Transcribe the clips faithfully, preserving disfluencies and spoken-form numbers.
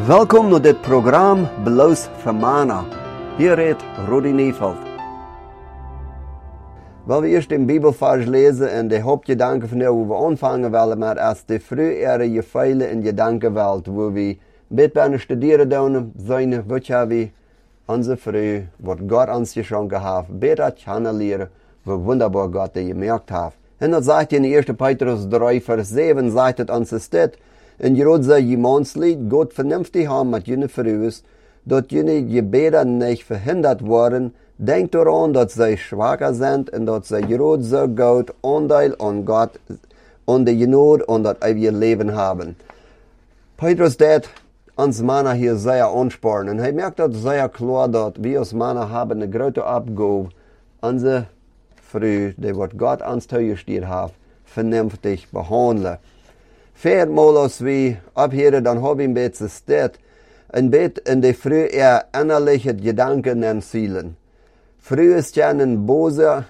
Welkom naar dit programma Beloos van Mana. Hier redt Rudi Nieveld. Wel we eerst den Bibelvers lezen en de hoofdgedanken van hoe we aanvangen willen, maar als de vroegere je veilen in gedankenwelt, wo we bit bijna studeren doen, zijn wat we onze vrou, wat Gott ons geschonken heeft, beter kennen leren, wie wunderbar Gott die gemerkt heeft. En dat zegt in eerste Petrus drie vers zeven, zegt het ons steht, en je rood zei jemands lied, Gott vernünftig haben met jullie vrouwen, dat jullie gebeden niet verhinderd worden. Denk eraan dat zij zwakker zijn en dat zij groot zo groot aandeel aan God, aan de genade en dat eeuwige leven hebben. Petrus deed ons mannen hier zeer aansporen en hij merkt dat zeer klar dat we als mannen hebben een grote opgave, onze vrouw, die wat God ons toegesteld heeft, vernünftig behandelen. Viermal als we abheren, dan hebben we een beetje steed, een beetje in de vrouw er innerlijke gedanken en zielen. Früher können böse,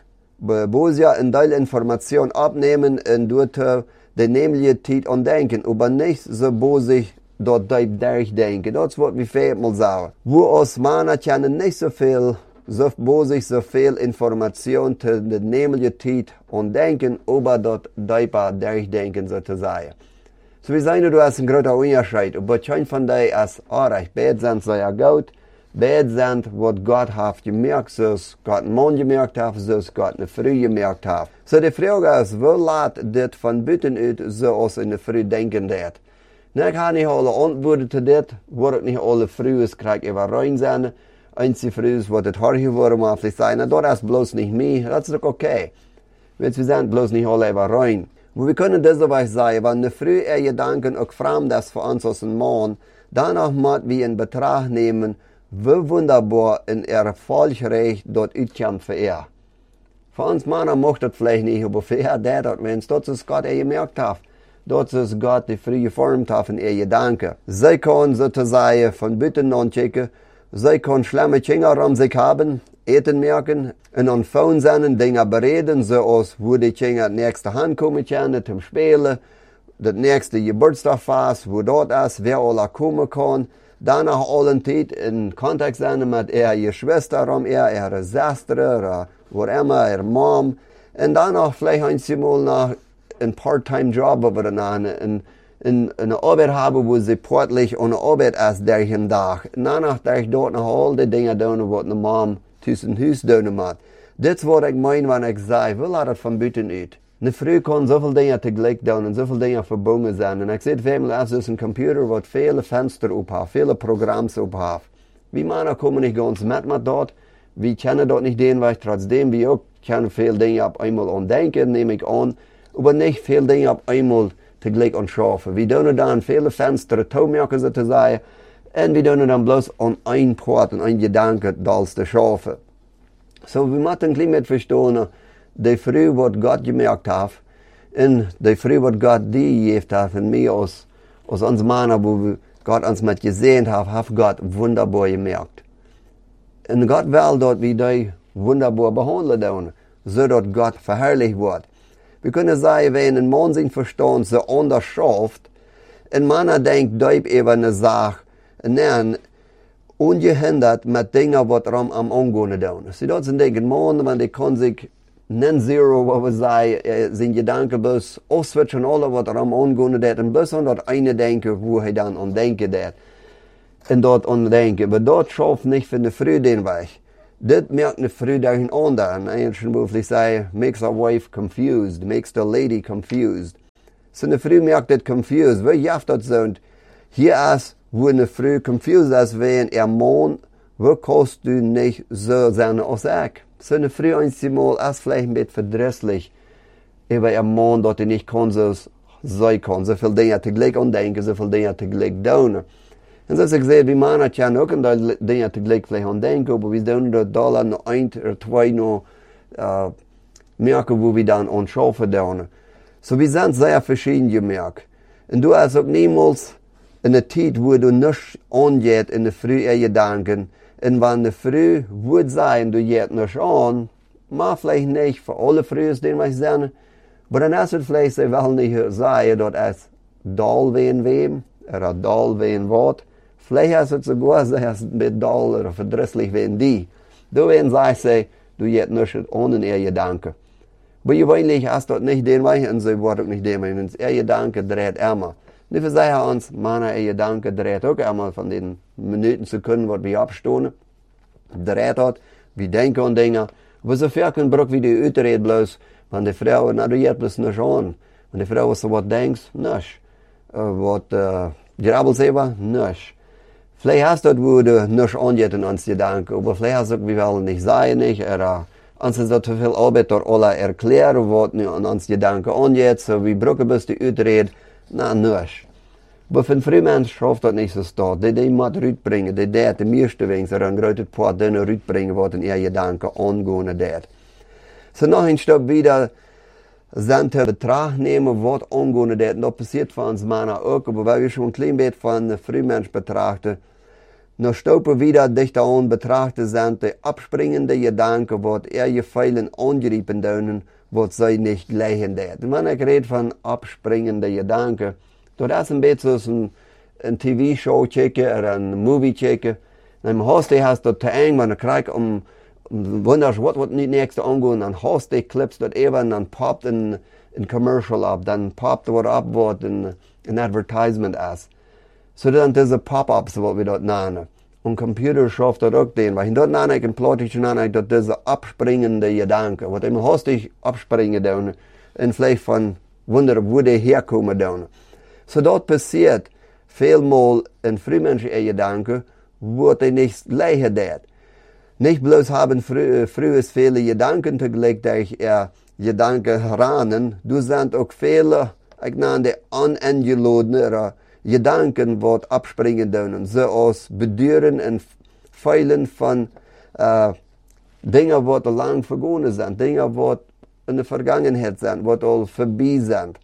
böse in Teil Information abnehmen und dort die nämliche Zeit und denken, aber nicht so böse dort durchdenken. Das ist, was wir viermal sagen. Wo aus Männer können nicht so viel, so böse, so viel Information zu der nämlichen Zeit und denken, aber dort durchdenken sozusagen. So wie sagen, du hast einen großen Unterschied, aber kein von dir ist artig. Beide sind sehr gut. Beide sind, was Gott hat gemerkt, so Gott einen Mann gemerkt hat, so Gott eine Frau gemerkt hat. So die Frage ist, wo laat dit von buiten uit so als eine Frau denken dat? Nou, ik ga niet alle antwoorden te dit, waar ik niet alle vrouwen krijg even rein zijn. Einzige vrouwen wat het hard geworden mag zijn, dat is bloos niet mee, dat is ook oké. Want we zijn bloos niet alle even rein. Maar we kunnen deze weich zeggen, wenn eine Frau ihr Gedanken auch fremd ist für uns als ein Mann, danach müssen wir in Betracht nehmen, wie wunderbar in ihr Volksrecht dort uitkomt für ihr. Für uns Männer macht das vielleicht nicht, aber für ihr der das, wenn es das ist Gott ihr gemerkt hat. Das ist Gott, die früh geformt hat in ihr Gedanken. Sie kann sozusagen von Bütten anchecken, sie kann schlimme Kinder um sich haben, eten merken, und an Phone sein, Dinge bereden, so als wo die Kinder das nächste Hand kommen können, zum Spielen, das nächste Geburtstagfest, wo dort ist, wer alle kommen kann. Danach allen Zeit in Kontakt sein mit ihrer Schwester, um ihr, ihre Schwester, oder wo immer, ihre Mom. Und danach vielleicht einmal noch einen Part-Time-Job oder eine, eine, eine Arbeit haben, wo sie portlich eine Arbeit ist durch den Tag. Und danach durch dort noch all die Dinge tun, was eine Mom tussen Haus tun muss. Das ist, was ich meine, wenn ich sage, wie laat het von buiten uit? Eine Frau kann so viele Dinge tegelijk doen und so viele Dinge verbunden sein. Und ich sehe, wenn es ist ein Computer, was viele Fenster aufhat, viele Programme aufhat. Wir Männer kommen nicht ganz mit mit dort. Wir kennen dort nicht den Weg, trotzdem wir auch können viele Dinge auf einmal andenken, nehme ich an, aber nicht viele Dinge auf einmal tegelijk anschaffen. Wir tun dann viele Fenster zumachen sozusagen und wir tun dann bloß an ein Port und ein Gedanke, das zu schaffen. So, wir müssen ein bisschen verstehen, die Frau, was Gott gemerkt hat, und die Frau, was Gott die gegeben hat, und mir als, als uns Männer, wo Gott uns mit gesehen hat, hat Gott wunderbar gemerkt. Und Gott will, dass wir die wunderbar behandeln, so dass Gott verherrlicht wird. Wir können sagen, wenn ein Mann sein Verstand so anders schafft, ein Mann denkt, dass über eine Sache, nein, ungehindert mit Dingen, was er am Angehen tun. Sie dort sind ein Mann, wenn die kann sich non-zero, wo wir sagen, sind Gedanken bloß auswitschen, alle, was er am Angehen tut, und bloß an das eine denken, wo er dann an denken tut. Und dort an denken. Aber dort schafft nicht für eine Frau den Weg. Das merkt eine Frau durch einen anderen. Ein englischen Beruf, ich sage, makes a wife confused, makes the lady confused. So eine Frau merkt das confused. Wie jaft das so? Und hier ist, wo eine Frau confused ist, wenn ihr Mann, wo kannst du nicht so sein als ich? So eine Frau einmal ist vielleicht ein bisschen verdrießlich über ihr Mann, dass er nicht kann, so sein kann. So viele Dinge tegelijk andenken, so viele Dinge tegelijk doen. Und zoals ik zei, wir Männer können auch ein paar Dinge tegelijk vielleicht andenken, aber wir tun das da noch ein oder zwei noch uh, merken, wo wir dann anschaffen tun. So wir sind sehr verschieden gemerkt. Und du hast auch niemals in der Zeit, wo du nichts angeht, in der Früh ihr Gedanken, und wenn eine Früh würde sein, du geht nichts an, mal vielleicht nicht für alle Frühs, die wir sehen, aber dann ist es vielleicht, sie wollen nicht sagen, dass es Dahl wehen wem, oder Dahl wehen wat, Vielleicht hast du sogar gesagt, ein bisschen doll oder verdrisslich wie die. Du werden sagen, du jetzt nicht ohne ihr Gedanke. Aber gewöhnlich hast du nicht den Weg und sie wird auch nicht den Weg. Und ihr Gedanke dreht immer. Nicht sagen uns, meine ihr Gedanke dreht auch immer von den Minuten zu können, was wir abstoßen. Dreht hat, wir denken an Dinge. Aber so viel können wir wie die Uterät bloß, wenn die Frau, na du jetzt bloß nicht an. Wenn die Frau so was denkt, nicht. Was äh, grabbelt selber, nicht. Vielleicht hast du, wo du nicht angeht in uns Gedanken, aber vielleicht hast du, wir wollen nicht sein, nicht, oder uns ist das zu viel Arbeit, dort alle erklären, was nicht an uns Gedanken angeht, so wie brauchen bis die Uterät, na, nicht. Aber für einen Frühmensch schafft das nicht so stark. Die, die muss rütbringen, die, die, die meiste wenigstens, oder ein großes paar Dinge rütbringen, was in ihr Gedanken angehen wird. So noch ein Stück wieder, sind in Betracht nehmen, was angehen wird. Und das passiert für uns Männer auch, aber weil wir schon ein klein bisschen von einem Frühmensch betrachten, noch stoppen wieder dichter an betrachten sind die abspringende Gedanken, was er gefallen angerieben dürfen, was sie nicht gleichen wird. Und wenn ich rede von abspringende Gedanken, das ist ein bisschen so ein, ein T V-Show checken oder ein Movie checken. Dann hast du hast du zu eng, wenn du kriegst um, um wunderst, was wird nicht nächste angehen, dann hast du Clips dort eben, dann poppt ein, ein Commercial ab, dann poppt dort ab, was ein, ein Advertisement ist. So dann diese Pop-ups, was wir dort nennen. Und Computer schafft das auch den, weil ich dort nenne, ich plötzlich nenne, dort diese abspringende Gedanken, was immer hast du abspringen dürfen, und vielleicht von wundern, wo die herkommen dürfen. So dort passiert vielmal in frühmenschlichen Gedanken, wo die nicht gleichen wird. Nicht bloß haben frü früher viele Gedanken zugleich, durch ihr Gedanken heranen, du sind auch viele, ich nenne die unangeladene Gedanken, die abspringen dürfen, so aus Bedürfen und Feilen von äh, Dingen, die lang vergangen sind, Dinge, die in der Vergangenheit sind, die all vorbei sind.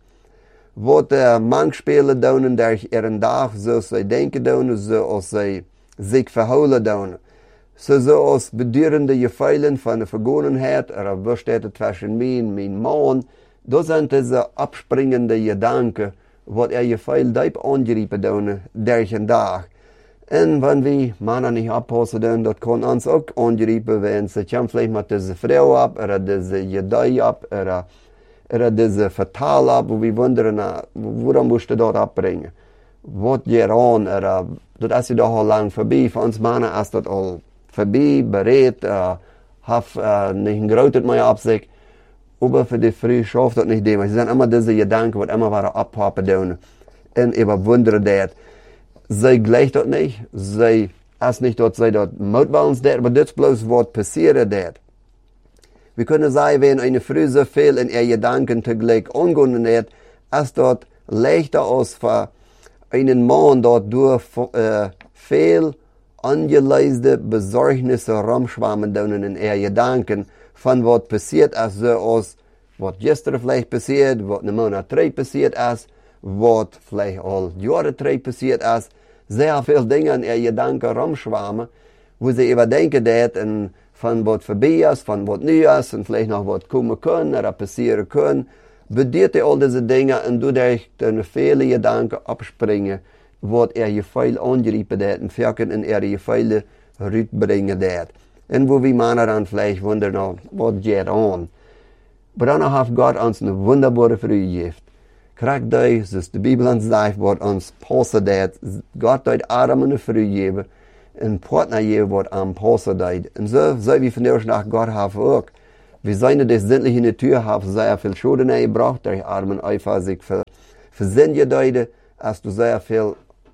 Wat uh, manspelen doen durch ihren Tag, so sie denken doen, so als sie sich verholen doen. So, so als bedurende Gefühle von der Vergangenheit, oder was steht zwischen mir und meinem Mann, das sind diese abspringende Gedanken, was er Gefühl deep angerieben doen durch den Tag. Und wenn wir Männer nicht abpassen doen, das kann uns auch angerieben werden. Sie kommen vielleicht mit dieser Frau ab, oder diese Gedei ab, oder oder diese Vertal ab, wo wir wundern, woran musst du dort abbringen? Was geht an? Oder, das ist doch auch lang vorbei. Für uns Männer ist das all vorbei, bereit, äh, hat äh, nicht ein Großes mehr ab sich. Aber für die Früh schafft das nicht dem. Sie sind immer diese Gedanken, die immer wieder abhaben tun. Und überwundern das. Sie gleicht das nicht. Sie ist nicht, dass sie dort mutwillens das, aber das ist bloß, was passiert das. Wir können sagen, wenn eine Frau so viel in ihr Gedanken zugleich angehen hat, ist dort leichter als für einen Mann dort durch äh, viel angeleiste Besorgnisse rumschwammen in ihr Gedanken von was passiert ist, so als was gestern vielleicht passiert, was eine Monat drei passiert ist, was vielleicht all Jahre drei passiert ist. Sehr viele Dinge in ihr Gedanken rumschwammen, wo sie überdenken dat und von was vorbei ist, von was nie ist und vielleicht noch was kommen können oder passieren können. Bedient ihr all diese Dinge und du durch deine viele Gedanken abspringen, was er Gefühl angerieben hat und verken in er Gefühle rütbringen hat. Und wo wir Männer dann vielleicht wundern, was geht an. Aber dann hat Gott uns eine wunderbare Früh gegeben. Kriegt euch, das die Bibel uns sagt, was uns passen hat. Gott hat Adam eine Früh gegeben. Een partner je wat aan passen deed. En zo zou we vandaag nach Gott haben ook. Wir zijn das sinnlich in der Tür haben sehr viel Schulden gebracht, durch Armen einfach sich für, für Sinn gedeutet, als du sehr viel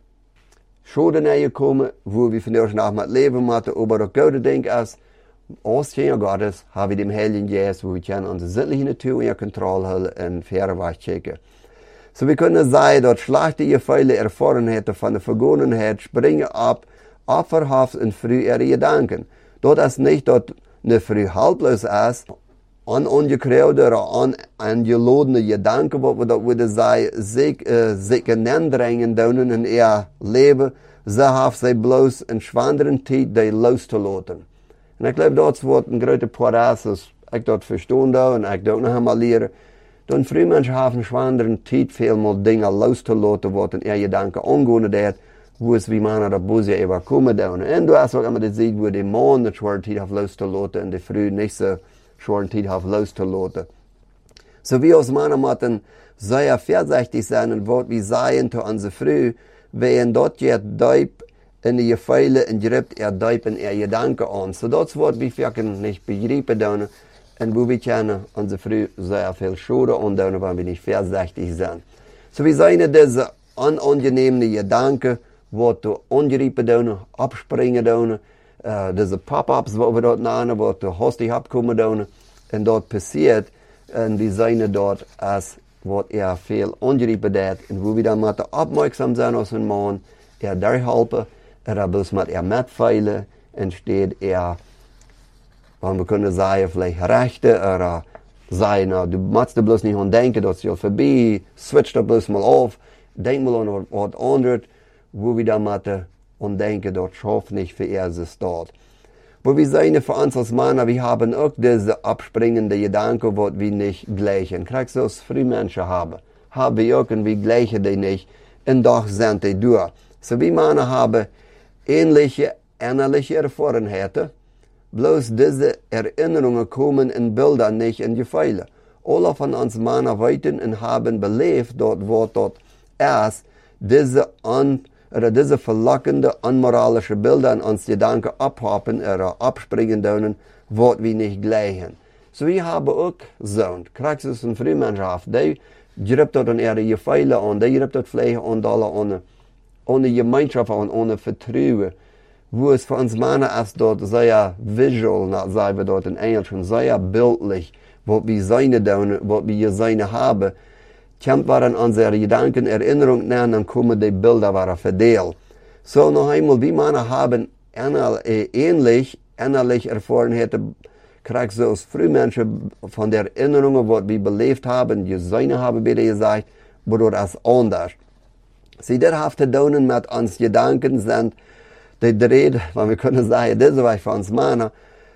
Schulden gekommen, wo wir vandaag nach mit leben müssen, aber das gute Ding ist, als Kinder Gottes haben wir dem Heiligen Geist, wo wir können unsere sinnliche Natur in Kontrolle halten und fair checken. So wir können sagen, dass schlechte Gefühle erfahren hätte von der Vergangenheit, springen ab, Opferhaft und früh ihre Gedanken. Dort ist nicht, dass eine früh haltlos ist, an ungekräude oder angeladene Gedanken, wo wir dort würde sei, sich, äh, sich hinandrängen dürfen in ihr Leben, so haben sie bloß in schwanderen Zeit, die loszulassen. Und ich glaube, dort wird ein großer Prozess, das ich dort verstehen da und ich dort noch einmal lernen. Dann früh Menschen haben schwanderen Zeit, viel mehr Dinge loszulassen, was in ihr Gedanken angehen wird, wo es wie man da Bose überkommen da. Und du hast auch immer das sieht, wo die Mond eine schwere Zeit auf loszulassen und die Früh nicht so schwere Zeit auf loszulassen. So wie aus meiner Mutter sehr vorsichtig sein und was wir sagen zu unserer Früh, wenn dort jetzt Deib in die Gefeile und gibt er Deib in ihr Gedanken an. So das wird wir wirklich nicht begreifen dann. Und wo wir können unsere Früh sehr viel Schade und dann, wenn wir nicht vorsichtig sind. So wir sagen, diese unangenehmen Gedanken, was du angreifen tun, abspringen tun, äh, diese Pop-ups, wo wir dort nehmen, was du hastig abkommen tun, und dort passiert, und wir sagen dort, als was er viel angreifen hat, und wo wir dann mit aufmerksam sein aus dem Mann, er da helfen, er bloß mit er mitfeilen, entsteht er, wenn wir können sagen, vielleicht Rechte, oder sagen, na, du musst bloß nicht an denken, das ist ja vorbei, switch da bloß mal auf, denk mal an was anderes, wo wir dann mit an denken, dort schafft nicht für er ist dort. Wo wir sagen, für uns als Männer, wir haben auch diese abspringende Gedanken, was wir nicht gleichen. Kriegst du als Frühmenschen haben, haben wir auch und wir gleichen die nicht, und doch sind die durch. So wie Männer haben ähnliche, ähnliche Erfahrungen, bloß diese Erinnerungen kommen in Bilder nicht in Gefühle. Alle von uns Männer weiten und haben belebt, dort, wo dort erst diese, un, oder diese verlockende, unmoralische Bilder in uns Gedanken abhaben oder abspringen können, was wir nicht gleichen. So wir haben auch Sohn, kriegst du ein Frühmenschhaft, die gibt dort an ihre Gefühle an, die gibt dort vielleicht an alle ohne, ohne Gemeinschaft an, ohne Vertrauen. Wo es für uns Männer ist dort sehr visual, na, sagen wir dort in Englisch, sehr bildlich, was wir seine tun, was wir seine haben. Kommt waren unsere Gedanken, Erinnerungen nennen, dann kommen die Bilder waren verteilt. So noch einmal, wie Männer haben ähnlich, ähnlich Erfahrungen, kriegst du als Frühmenschen von der Erinnerungen, was wir belebt haben, die seine haben, bitte gesagt, aber das anders. Sie, das hat zu tun mit uns Gedanken sind, die dreht, wenn wir können sagen, das war für uns Männer,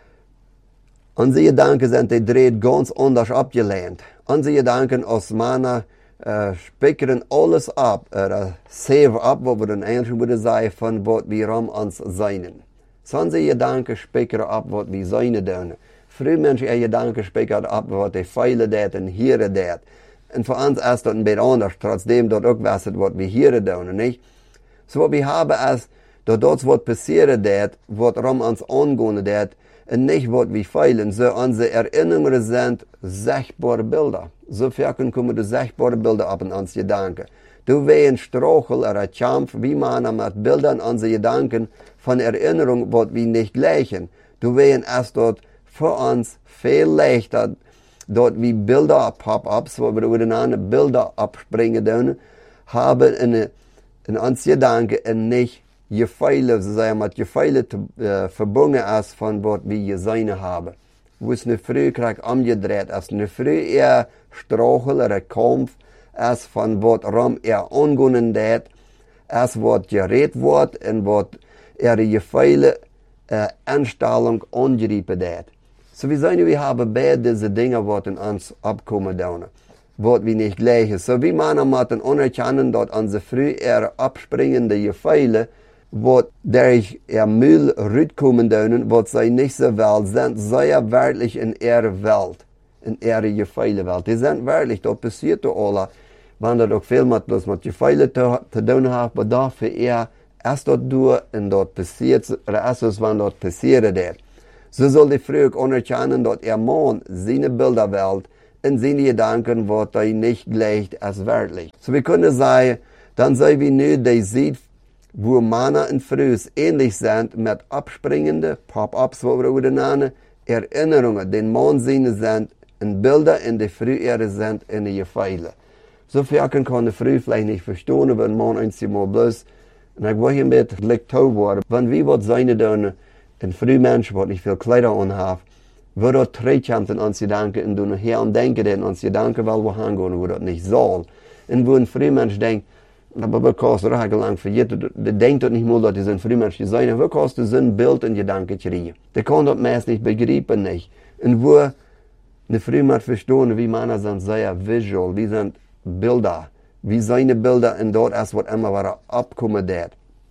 unsere Gedanken sind, die dreht ganz anders abgelehnt. Unsere Gedanken als Männer äh, speichern alles ab, oder save ab, was wir in Englisch würde sagen, von was wir um uns sein. So unsere Gedanken speichern ab, was wir sein tun. Frühmenschen, ihre Gedanken speichern ab, was die Feile dat und hier dat. Und für uns ist das ein bisschen anders, trotzdem dort auch wissen, was wir hier tun, nicht? So was wir haben ist, dass dort was passieren dat, was um uns angehen dat, und nicht was wir feilen. So unsere Erinnerungen sind sichtbare Bilder. So viel kommen die sichtbare Bilder ab in uns Gedanken. Du wehen Strachel oder Kampf, wie man mit Bildern unsere Gedanken von Erinnerungen, was wir nicht gleichen. Du wehen erst dort für uns viel leichter, dort wie Bilder, Pop-ups, wo wir über Bilder abspringen können, haben in, in uns Gedanken und nicht Gefühle, so sagen wir, Gefühle äh, verbunden ist von was wir gesehen haben. Wo es eine Früh kriegt umgedreht ist, eine Früh eher Strachel oder Kampf ist von was rum er angehen dat, ist was geredet wird und was ihre Gefühle äh, Anstellung angreifen dat. So wir sagen, wir haben beide diese Dinge, was in uns abkommen dürfen, was wir nicht gleichen. So wie man müssen anerkennen, dass unsere Früh eher abspringende Gefühle, was durch ihr Müll rauskommen dürfen, was sie nicht so Welt sind, sehr wirklich in ihrer Welt, in ihrer Gefühle-Welt. Die sind wirklich, dort passiert doch alles, wenn das auch viel mit, bloß mit Gefühlen zu, zu tun hat, aber dafür eher erst dort durch und dort passiert, oder erst wenn dort passiert ist. So soll die Frau auch anerkennen, dass ihr Mann seine Bilderwelt und seine Gedanken, was er nicht gleicht als wirklich. So wir können sagen, dann sei wie nur die sieht, wo Männer und Frauen ähnlich sind mit abspringenden Pop-ups, wo wir nennen, Erinnerungen, den Mann seine sind in Bilder und die Frau ihre sind in die Gefühle. So viel kann die Frau vielleicht nicht verstehen, wenn man einmal bloß, und ich will hier mit Lektor worden, wenn wir was sein tun, ein Frühmensch, der nicht viel Kleider anhat, wird dort trägt in uns Gedanken und du nachher und denken, in uns Gedanken, weil wir hingehen, wo das nicht soll. Und wo ein Frühmensch denkt, aber was kostet das lang für jeden, der denkt doch nicht mal, dass das ein Frühmensch ist, sondern was kostet so ein Bild und Gedanken kriegen. Der kann das meist nicht begreifen, nicht. Und wo eine Frühmensch verstehen, wie Männer sind sehr visual, wie sind Bilder, wie seine Bilder und dort erst, was immer war, abkommen dat.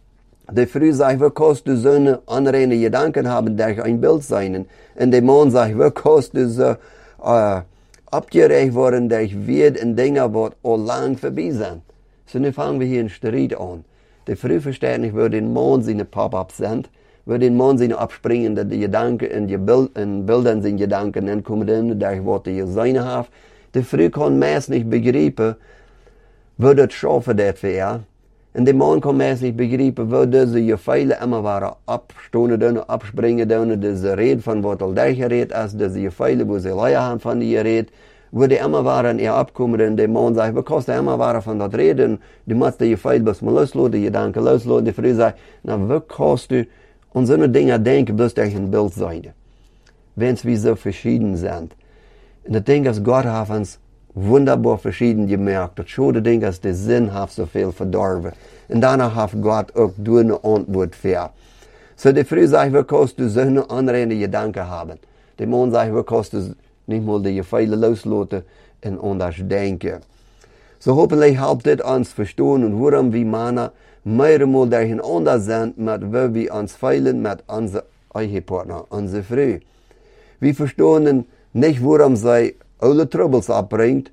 De Früh sagt, wie kannst du so eine anreine Gedanken haben, der ein Bild sein? Und der Mann sagt, wie kannst du so äh, abgerecht worden, der wird in Dinge, die all lang vorbei sind. So, nun fangen wir hier einen Streit an. Der Früh versteht nicht, wo den Mann seine Pop-ups sind, wo den Mann seine abspringende Gedanken in die Bild, in Bildern seine Gedanken entkommen, der Worte hier seine haben. Der Früh kann meist nicht begreifen, wo das schaffen das für er. Und der Mann kann meist nicht begreifen, wo diese Gefeile immer waren abstoßen dürfen, abspringen dürfen, diese Rede von was all der Gerät ist, diese Gefeile, wo sie Leier haben von der Gerät, wo die immer waren, er abkommen, und der Mann sagt, wo kannst du immer waren von das Reden, du musst die Gefeile bloß mal loslassen, die Gedanken loslassen, die Frau sagt, na, wo kannst du an so eine Dinge denken, bloß durch ein Bild sein, wenn es wie so verschieden sind. Und ich denke, dass Gott hat uns wunderbar verschieden gemerkt. Das schade Ding, dass der Sinn hat so viel verdorben. Und danach hat Gott auch durch eine Antwort für. So die Frau sagt, wie kannst du so eine andere Gedanken haben? Der Mann sagt, wie kannst du nicht mal die Gefeile loslassen und anders denken. So hoffentlich helpt das uns verstehen und warum wir Männer mehrmals durcheinander sind, mit wo wir uns feilen mit unserem Ehepartner, unserer Frau. Wir verstehen nicht, warum sie alle Troubles abbringt,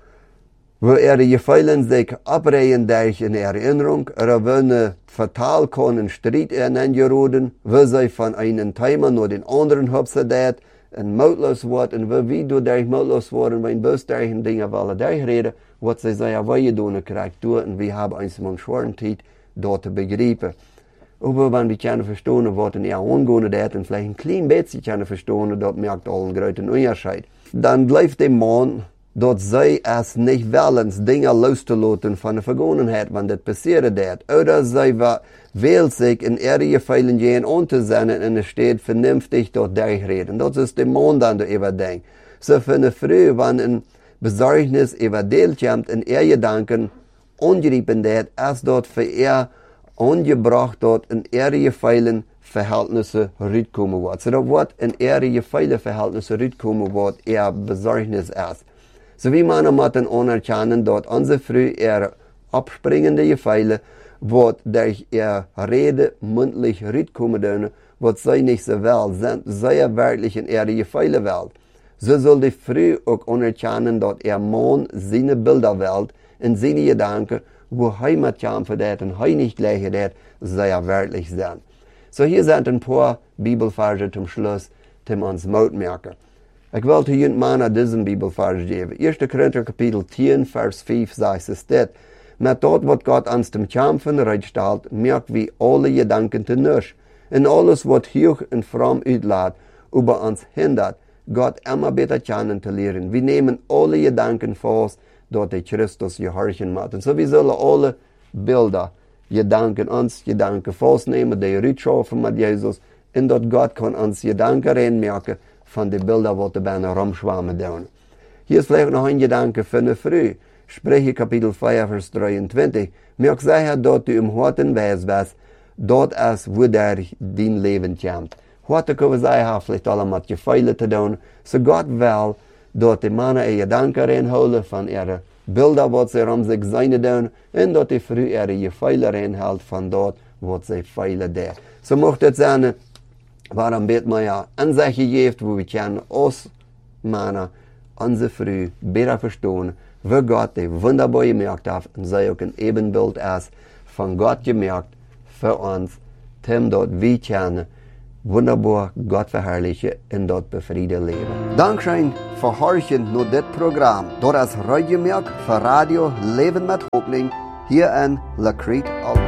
wo ihre Gefeilen sich abreden durch eine Erinnerung, oder wenn eine fatal kann Streit geraten, wo sie von einem Thema nur den anderen hupsen dat, und mautlos wird, und wo wir dadurch mautlos worden, wenn bloß solche Dinge wollen durchreden, was sie sagen, was ihr tun kriegt, und wir haben uns mal schweren Zeit, dort zu begreifen. Aber wenn wir können verstehen, was in ihr angehen dat, und vielleicht ein klein bisschen können verstehen, dort merkt alle einen großen Unterschied. Dann bleibt dem Mann, dort sei es nicht willens, Dinge loszulassen von der Vergangenheit, wenn das passiert hat. Oder sei will sich in ihre Gefallen gehen untersennen und es steht vernünftig dort durchreden. Das ist der Mann dann der überdenkt. So für eine Frau, wenn ein Besorgnis überdeelt kommt in ihr Gedanken, ungerieben hat, erst dort für ihr angebracht dort in ihre Gefallen Verhältnisse rüberkommen wird. So da wird in ihre Gefeile Verhältnisse rüberkommen wird, ihr Besorgnis ist. So wie man müssen anerkennen, dort unsere Frau ihre abspringende Gefeile wird durch ihre Rede mündlich rüberkommen dürfen, wird sie nicht so will, sind sehr wirklich in ihre Gefeile will. So soll die Frau auch anerkennen, dort ihr Mann seine Bilderwelt und seine Gedanken, wo Heimat kam für das und Heim nicht gleich das, sehr wirklich sind. So hier sind ein paar Bibelverse zum Schluss, die uns Mut merken. Ich wollte hier Männer diesen Bibelvers geben. erster Korinther Kapitel zehn, Vers fünf sagt es das. Mit dort, was Gott uns zum Kämpfen reitstellt, merkt wie alle Gedanken zu nisch. Und alles, was hoch und fromm utlädt, über uns hindert, Gott immer besser kennenzulernen. Wir nehmen alle Gedanken vor, dort die Christus gehorchen machen. So wir sollen alle Bilder, Gedanken, uns Gedanken vornehmen, die rückschaffen mit Jesus, und dort Gott kann uns Gedanken reinmerken von den Bildern, die bei rumschwammen dürfen. Hier ist vielleicht noch ein Gedanke für eine Früh. Spreche Kapitel vier, Vers dreiundzwanzig. Merk sicher, dort du im Horten weißt, was dort ist, wo der dein Leben kommt. Heute können wir sagen, vielleicht alle mit Gefeile zu tun. So Gott will, dort die Männer ihre Gedanken reinholen von ihren Bilder, was sie um sich sein tun, und dort die Früh ihre Gefeile reinhält von dort, wo sie feilen da. So möchte es sein, warum wird man ja Ansache gibt, wo wir können uns Männer, unsere Früh besser verstehen, wo Gott die wunderbar gemerkt hat, und sei auch ein Ebenbild ist, von Gott gemerkt, für uns, dem dort wir können, wunderbar Gott verherrlichen und dort befrieden leben. Dankeschön für Horchen nur das Programm. Dort ist Radiomerk für Radio Leben mit Hoffnung hier in La Crete,